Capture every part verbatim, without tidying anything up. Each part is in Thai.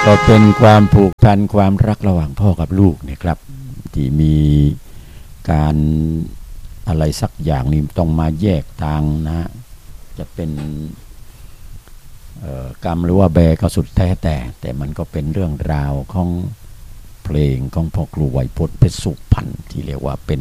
ก็เป็นความผูกพันความรักระหว่างพ่อกับลูกนะครับที่มีการอะไรสักอย่างนี้ต้องมาแยกทางนะจะเป็นกรรมหรือว่าแบก็สุดแท้แต่แต่มันก็เป็นเรื่องราวของเพลงของพ่อครูไวยพจน์เพชรสุพรรณที่เรียกว่าเป็น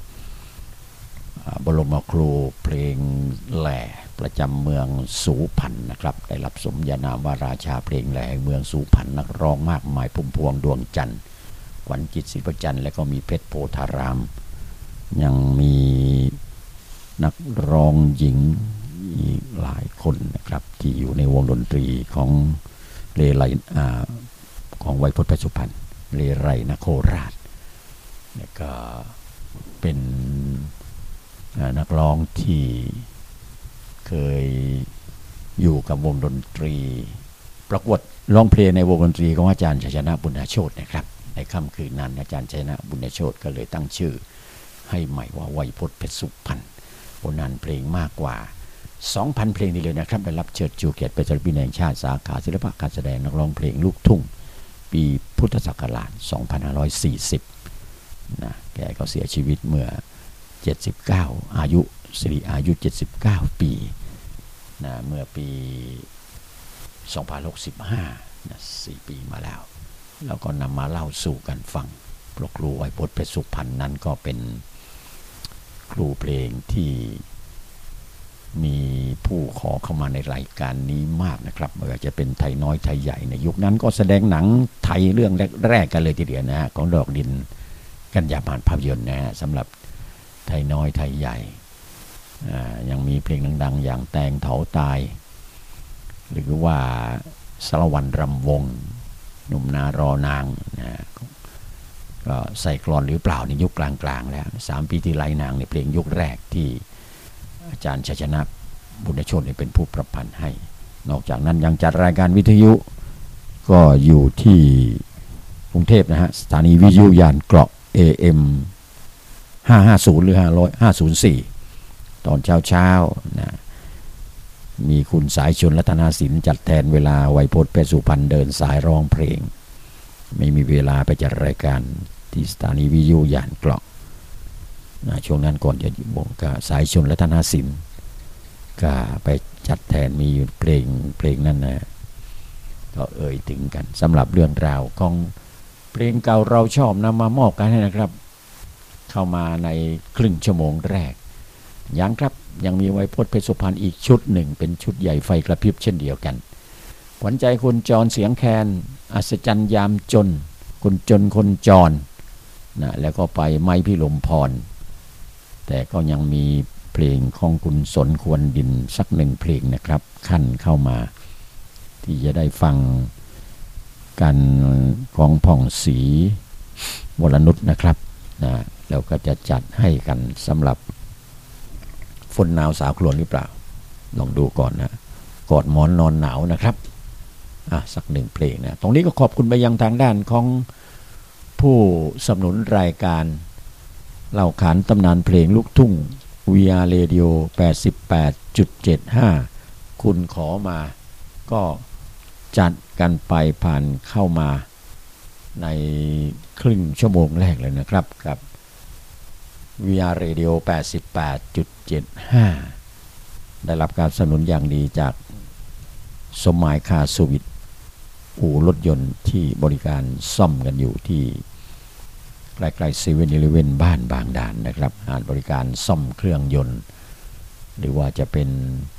บรมครูเพลงแหล่ประจำเมืองสุพรรณนะครับได้รับสมญานามว่าราชาเพลงแหล่เมืองสุพรรณนักร้องมากมายพุ่มพวงดวงจันทร์ขวัญจิตศิลปจันทร์และก็มีเพชรโพธารามยังมีนักร้องหญิงอีกหลายคนนะครับที่อยู่ในวงดนตรีของเลไลของไวยพจน์เพชรสุพรรณเลไรนโคราชนี่ก็เป็นนักร้องที่เคยอยู่กับวงดนตรีประกวดร้องเพลงในวงดนตรีของอาจารย์ชัยชนะบุญโชตินะครับในค่ำคืนนั้นอาจารย์ชัยชนะบุญโชติก็เลยตั้งชื่อให้ใหม่ว่าไวยพจน์เพชรสุพรรณผลงานเพลงมากกว่า สองพัน เพลงนี่เลยนะครับได้รับเชิดชูเกียรติเป็นศิลปินแห่งชาติสาขาศิลปะการแสดงนักร้องเพลงลูกทุ่งปีพุทธศักราชสองพันห้าร้อยสี่สิบนะแกก็เสียชีวิตเมื่อเจ็ดสิบเก้าอายุสิริอายุเจ็ดสิบเก้าปีนะเมื่อปีสองพันหกสิบห้านะสี่ปีมาแล้วแล้วก็นำมาเล่าสู่กันฟังเพราะครูไวยพจน์เพชรสุพรรณนั้นก็เป็นครูเพลงที่มีผู้ขอเข้ามาในรายการนี้มากนะครับไม่ว่าจะเป็นไทยน้อยไทยใหญ่ในยุคนั้นก็แสดงหนังไทยเรื่องแรกๆกันเลยทีเดียวนะฮะของดอกดินกัญญาภาพภาพยนตร์นะฮะสำหรับไทยน้อยไทยใหญ่ยังมีเพลงดังๆอย่างแตงเถาตายหรือว่าสารวัตรรำวงหนุ่มนารอนางนะก็ใส่กลอนหรือเปล่าในยุคกลางๆแล้วสามปีที่ไล่นางในเพลงยุคแรกที่อาจารย์ชัยชนะบุญโชติเป็นผู้ประพันธ์ให้นอกจากนั้นยังจัดรายการวิทยุก็อยู่ที่กรุงเทพนะฮะสถานีวิทยุยานเกราะ เอ เอ็ม ห้าห้าศูนย์หรือห้าร้อย ห้าศูนย์สี่ตอนเช้าๆนะมีคุณสายชนรัตนาสินจัดแทนเวลาไวยพจน์เพชรสุพรรณเดินสายร้องเพลงไม่มีเวลาไปจัดรายการที่สถานีวิทยุยานเกราะนะช่วงนั้นก่อนจะวงก็สายชนรัตนาสินก็ไปจัดแทนมีเพลงเพลงนั้นนะก็เอ่ยถึงกันสำหรับเรื่องราวของเพลงเก่าเราชอบนำมามอบกันให้นะครับเข้ามาในครึ่งชั่วโมงแรกยังครับยังมีไวยพจน์เพชรสุพรรณอีกชุดหนึ่งเป็นชุดใหญ่ไฟกระพริบเช่นเดียวกันขวัญใจคนจรเสียงแคนอัศจรรย์ยามจนคนจนคนจรนะแล้วก็ไปไม้พี่ลมพรแต่ก็ยังมีเพลงของคุณสนควรดินสักหนึ่งเพลงนะครับขั้นเข้ามาที่จะได้ฟังกันของผ่องศรีวรนุชนะครับนะแล้วก็จะจัดให้กันสำหรับฝนหนาวสาวครวญหรือเปล่าลองดูก่อนนะกอดหมอนนอนหนาวนะครับอ่ะสักหนึ่งเพลงนะตรงนี้ก็ขอบคุณไปยังทางด้านของผู้สนับสนุนรายการเล่าขานตำนานเพลงลูกทุ่ง วี อาร์ Radio แปดสิบแปดจุดเจ็ดห้า คุณขอมาก็จัดกันไปผ่านเข้ามาในครึ่งชั่วโมงแรกเลยนะครับกับ วี อาร์ Radio แปดสิบแปดจุดเจ็ดห้า ได้รับการสนับสนุนอย่างดีจากสมหมายคาร์สวิทอู่รถยนต์ที่บริการซ่อมกันอยู่ที่ใกล้ๆเซเว่นอีเลฟเว่นบ้านบางด่านนะครับอ่านบริการซ่อมเครื่องยนต์หรือว่าจะเป็น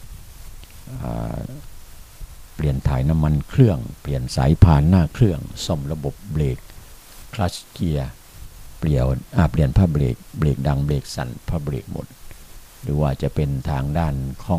เปลี่ยนถ่ายน้ำมันเครื่องเปลี่ยนสายพานหน้าเครื่องซ่อมระบบเบรกคลัตช์เกียร์เปลี่ยนเปลี่ยนผ้าเบรกเบรกดังเบรกสั่นผ้าเบรกหมดหรือว่าจะเป็นทางด้านของ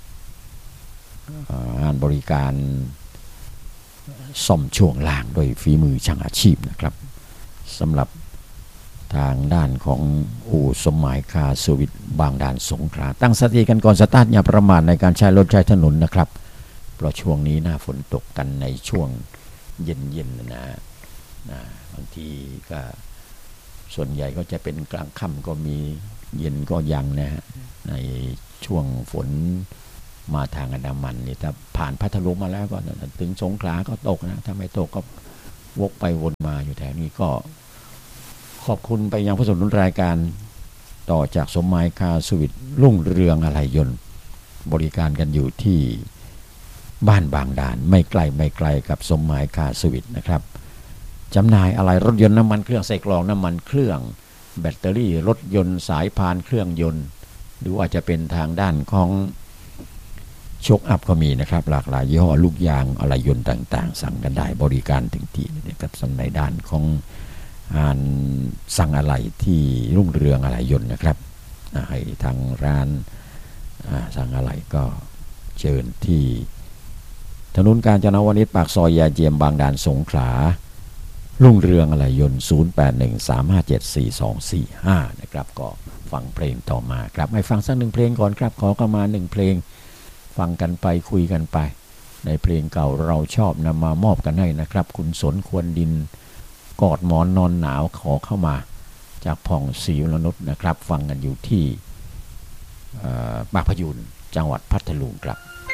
งานบริการซ่อมช่วงล่างโดยฝีมือช่างอาชีพนะครับสำหรับทางด้านของอู่สมหมายคาร์สวิทบางด่านสงขลาตั้งสติกันก่อนสตาร์ทอย่าประมาทในการใช้รถใช้ถนนนะครับเพราะช่วงนี้หน้าฝนตกกันในช่วงเย็นๆนะนะบางทีก็ส่วนใหญ่ก็จะเป็นกลางค่ำก็มีเย็นก็ยังนะฮะในช่วงฝนมาทางอันดามันนี่ถ้าผ่านพัทลุงมาแล้วก็ถึงสงขลาก็ตกนะถ้าไม่ตกก็วกไปวนมาอยู่แถวนี้ก็ขอบคุณไปยังผู้สนับสนุนรายการต่อจากสมหมายคาร์สวิทรุ่งเรืองอะไหล่ยนต์บริการกันอยู่ที่บ้านบางด่านไม่ไกลไม่ไกลกับสมหมายคาร์สวิทนะครับจำหน่ายอะไหล่รถยนต์น้ำมันเครื่องใส่กล่องน้ำมันเครื่องแบตเตอรี่รถยนต์สายพานเครื่องยนต์หรือว่าจะเป็นทางด้านของโชคอัพก็มีนะครับหลากหลายยี่ห้อลูกยางอะไหล่ยนต์ต่างๆสั่งกันได้บริการถึงที่นะครับสำหรับในด้านของอ่านสั่งอะไหล่ที่รุ่งเรืองอะไหล่ยนต์นะครับให้ทางร้านสั่งอะไหล่ก็เชิญที่ถนนกาญจนวนิชปากซอยยาเจียมบางด่านสงขลารุ่งเรืองอะไหล่ยนต์ศูนย์ แปด หนึ่ง สาม ห้า เจ็ด สี่ สอง สี่ ห้านะครับก็ฟังเพลงต่อมาครับให้ฟังสักหนึ่งเพลงก่อนครับขอเข้ามาหนึ่งเพลงฟังกันไปคุยกันไปในเพลงเก่าเราชอบนำมามอบกันให้นะครับคุณสนควรดินกอดหมอนนอนหนาวขอเข้ามาจากผ่องศรีวรนุชนะครับฟังกันอยู่ที่ปากพยูนจังหวัดพัทลุงครับ